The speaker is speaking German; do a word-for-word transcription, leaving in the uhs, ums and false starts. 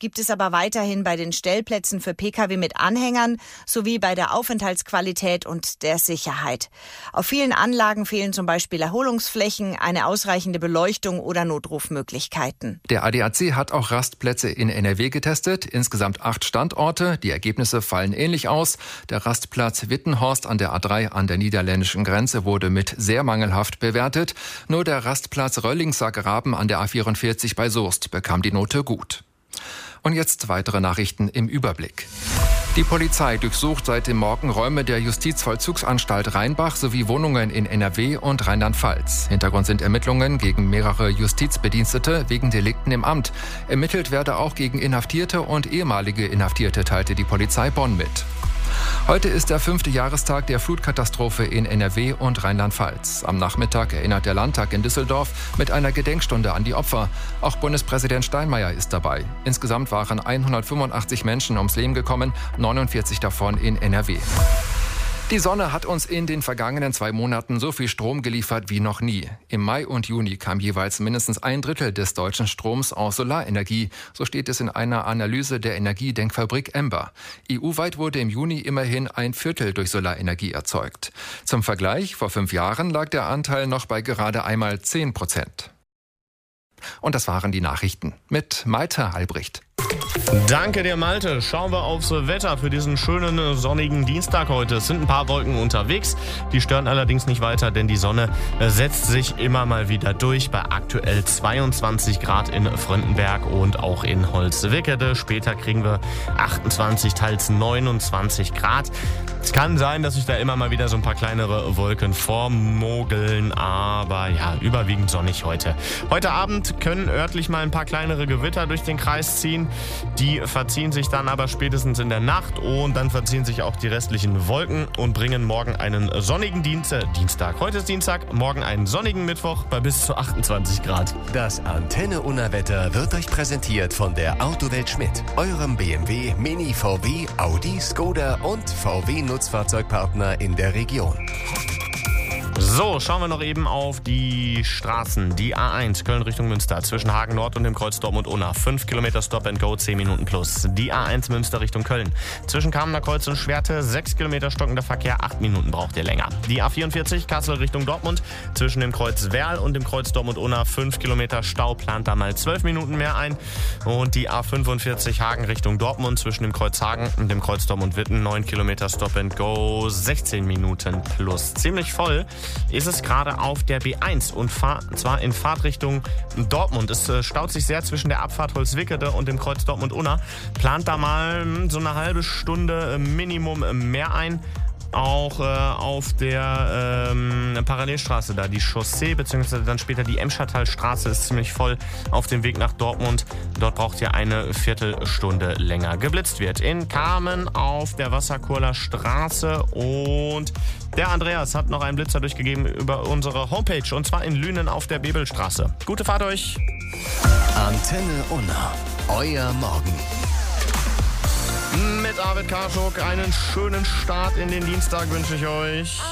gibt es aber weiterhin bei den Stellplätzen für Pkw mit Anhängern sowie bei der Aufenthaltsqualität und der Sicherheit. Auf vielen Anlagen fehlen zum Beispiel Erholungsflächen, eine ausreichende Beleuchtung oder Notrufmöglichkeiten. Der A D A C hat auch Rastplätze in N R W getestet, insgesamt acht Standorte. Die Ergebnisse fallen ähnlich aus. Der Rastplatz Wittenhorst an der A drei an der niederländischen Grenze wurde mit sehr mangelhaft bewertet. Nur der Rastplatz Röllingser Graben an der A vierundvierzig bei Soest bekam die Note gut. Und jetzt weitere Nachrichten im Überblick. Die Polizei durchsucht seit dem Morgen Räume der Justizvollzugsanstalt Rheinbach sowie Wohnungen in N R W und Rheinland-Pfalz. Hintergrund sind Ermittlungen gegen mehrere Justizbedienstete wegen Delikten im Amt. Ermittelt werde auch gegen Inhaftierte und ehemalige Inhaftierte, teilte die Polizei Bonn mit. Heute ist der fünfte Jahrestag der Flutkatastrophe in N R W und Rheinland-Pfalz. Am Nachmittag erinnert der Landtag in Düsseldorf mit einer Gedenkstunde an die Opfer. Auch Bundespräsident Steinmeier ist dabei. Insgesamt waren hundertfünfundachtzig Menschen ums Leben gekommen, neunundvierzig davon in N R W. Die Sonne hat uns in den vergangenen zwei Monaten so viel Strom geliefert wie noch nie. Im Mai und Juni kam jeweils mindestens ein Drittel des deutschen Stroms aus Solarenergie. So steht es in einer Analyse der Energiedenkfabrik Ember. E U-weit wurde im Juni immerhin ein Viertel durch Solarenergie erzeugt. Zum Vergleich, vor fünf Jahren lag der Anteil noch bei gerade einmal zehn Prozent. Und das waren die Nachrichten mit Malte Albrecht. Danke dir, Malte. Schauen wir aufs Wetter für diesen schönen sonnigen Dienstag heute. Es sind ein paar Wolken unterwegs. Die stören allerdings nicht weiter, denn die Sonne setzt sich immer mal wieder durch bei aktuell zweiundzwanzig Grad in Fröndenberg und auch in Holzwickede. Später kriegen wir achtundzwanzig, teils neunundzwanzig Grad. Es kann sein, dass sich da immer mal wieder so ein paar kleinere Wolken vormogeln, aber ja, überwiegend sonnig heute. Heute Abend können örtlich mal ein paar kleinere Gewitter durch den Kreis ziehen. Die verziehen sich dann aber spätestens in der Nacht und dann verziehen sich auch die restlichen Wolken und bringen morgen einen sonnigen Dienst, äh, Dienstag. Heute ist Dienstag, morgen einen sonnigen Mittwoch bei bis zu achtundzwanzig Grad. Das Antenne-Unna-Wetter wird euch präsentiert von der Autowelt Schmidt, eurem B M W, Mini, V W, Audi, Skoda und V W-Nutzfahrzeugpartner in der Region. So, schauen wir noch eben auf die Straßen. Die A eins Köln Richtung Münster zwischen Hagen Nord und dem Kreuz Dortmund-Unna. fünf Kilometer Stop and Go, zehn Minuten plus. Die A eins Münster Richtung Köln zwischen Kamener Kreuz und Schwerte. sechs Kilometer stockender Verkehr, acht Minuten braucht ihr länger. Die A vierundvierzig Kassel Richtung Dortmund zwischen dem Kreuz Werl und dem Kreuz Dortmund-Unna. fünf Kilometer Stau, plant da mal zwölf Minuten mehr ein. Und die A fünfundvierzig Hagen Richtung Dortmund zwischen dem Kreuz Hagen und dem Kreuz Dortmund-Witten. neun Kilometer Stop and Go, sechzehn Minuten plus. Ziemlich voll ist es gerade auf der B eins und zwar in Fahrtrichtung Dortmund. Es staut sich sehr zwischen der Abfahrt Holzwickede und dem Kreuz Dortmund-Unna. Plant da mal so eine halbe Stunde Minimum mehr ein. Auch äh, auf der ähm, Parallelstraße da, die Chaussee bzw. dann später die Emschertalstraße ist ziemlich voll auf dem Weg nach Dortmund. Dort braucht ihr eine Viertelstunde länger. Geblitzt wird in Kamen auf der Wasserkurler Straße und der Andreas hat noch einen Blitzer durchgegeben über unsere Homepage und zwar in Lünen auf der Bebelstraße. Gute Fahrt euch! Antenne Unna, euer Morgen. Mit Arvid Karschuk einen schönen Start in den Dienstag wünsche ich euch.